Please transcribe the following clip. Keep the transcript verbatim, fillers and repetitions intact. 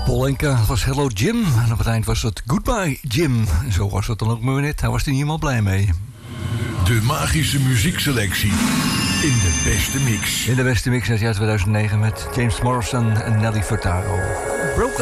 Paul Anka, dat was Hello Jim. En op het eind was het Goodbye Jim. En zo was het dan ook maar net. Hij was er niet helemaal blij mee. De magische muziekselectie in de beste mix. In de beste mix uit het jaar tweeduizend negen met James Morrison en Nelly Furtado. Broken